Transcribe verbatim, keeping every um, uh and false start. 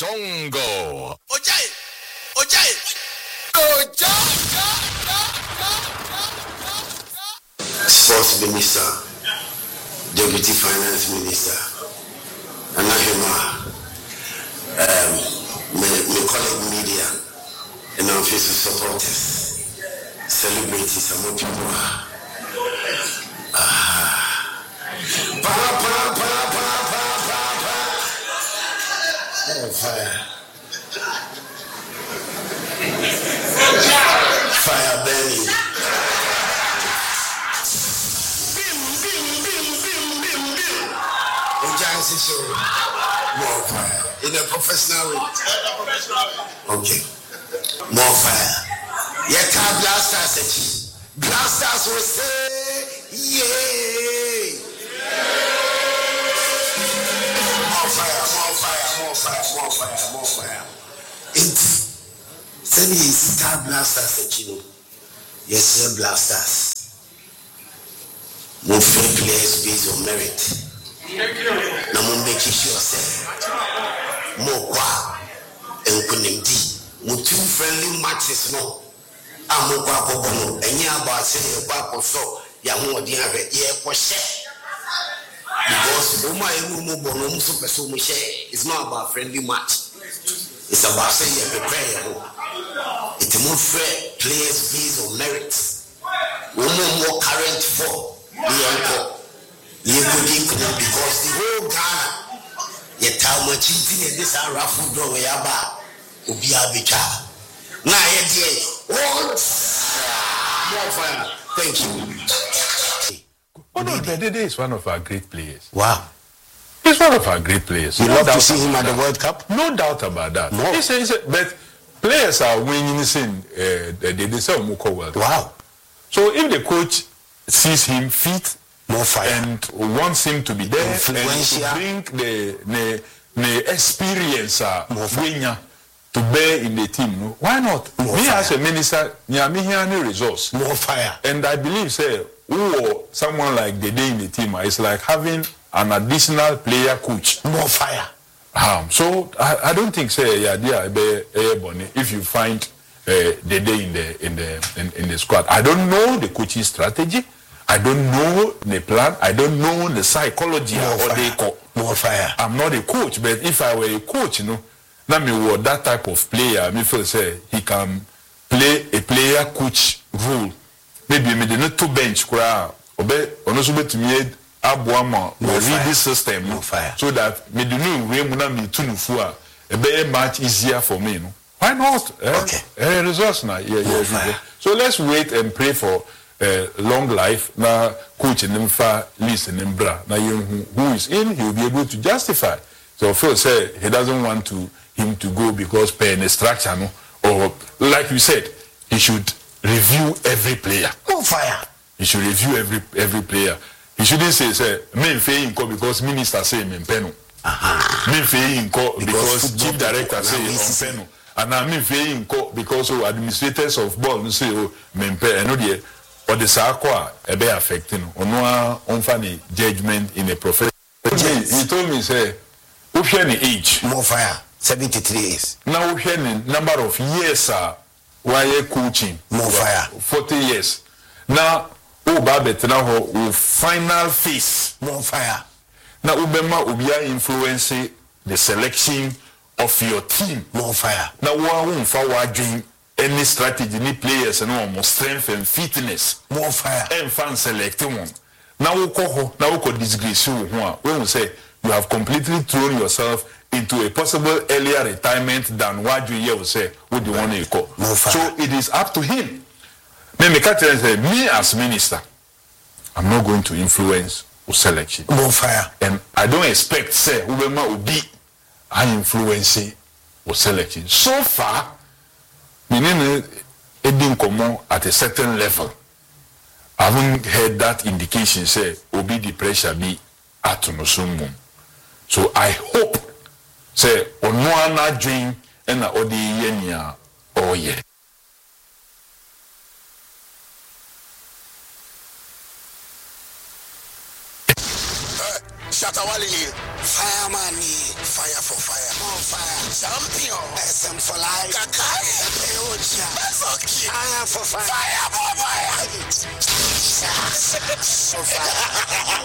Songo. Ojai! Ojai! Sports Minister, Deputy Finance Minister, and Anahima, um, my colleague media, and our official supporters, celebrities, and more people. Ah, pa pa pa pa pa pa pa. Oh, fire! Fire burning. So, more fire in a professional way. Okay, more fire. Yeka blasters, blasters will say, yay! More fire, more fire, more fire, more fire, more fire. It's send me star blasters, you know. Yes, sir, blasters. More free players based on merit. Na mo make sure say mo kwa enkunemdi mo two friendly matches no amu kwa ko no enye aba say kwa ko so ya ho odi ahwe ye ko she because o ma emu mo bo no mo so person mo she it's not about friendly match, it's about say you prepare ho it mo fair players based on merit wo mo mo current for the anchor. You could include because the whole Ghana, you tell much in this are raffle draw way about Ubia Bicha. Now, yet, what? More fire. Thank you. Odedede is one of our great players. Wow. He's one of our great players. You no love to see him at that. the World Cup? No doubt about that. No. He said, he said, but players are winning this in uh, they say Umuko World Cup. Wow. So if the coach sees him fit, more fire, and wants him to be there and to influential, bring the the, the experience uh, winner to bear in the team, no? Why not? More me fire. as a minister, me here any resource. More fire. And I believe, say, oh, someone like the day in the team is like having an additional player coach. More fire. Um, so I, I don't think, say, yeah, yeah, be bonny if you find uh, the day in the in the in, in the squad. I don't know the coaching strategy. I don't know the plan. I don't know the psychology More or fire. they call. More fire. I'm not a coach, but if I were a coach, you know, now me were that type of player. Me feel say he can play a player coach role. Maybe me the not to bench kura. Obe onoso be to me abuama or read this system. More fire. So that me the new way muna me tunu fua. A better match easier for me, no. Why not? Eh? Okay. Eh, results now. Yeah, yeah, yeah. So let's wait and pray for. Uh, long life na coach in fa list in bra na who, who is in, he will be able to justify. So Phil said he doesn't want to him to go because per the structure, no, or like you said, he should review every player. More fire. He should review every every player. He shouldn't say say me fail in because minister say me peno. Me fail in because chief director say on peno. And I me fail in because of administrators of ball say oh me peno. No dear. Or the Sakwa a be affecting or no unfunny judgment in a profession. He told me, say, who's any age? More fire. seventy-three years. Now, who's any number of years, sir? Why are coaching? More fire. forty years. Now, oh, Babette, now, who final phase. More fire. Now, Ubema Ubia influence the selection of your team. More fire. Now, one won't forward dream. Any strategy, any players, and no more strength and fitness. More fire. And fan select one. Now we call now we call disgrace you. When we say you have completely thrown yourself into a possible earlier retirement than what you here will say. What do you want to call? More fire. So it is up to him. Me me catch say me as minister, I'm not going to influence the selection. More fire. And I don't expect say Ubema will be I influencing the selection. So far. Meaning, Edin Komo at a certain level. I haven't heard that indication say, Obi the pressure be at Nosumum. So I hope, say, Onoana dream and Odi Yenya, oh yeah. Shatawali, fireman, fire for fire, more fire. Champion. S M for life. Kakai. Eocha. That's okay. Fire for fire. Fire for fire. For fire.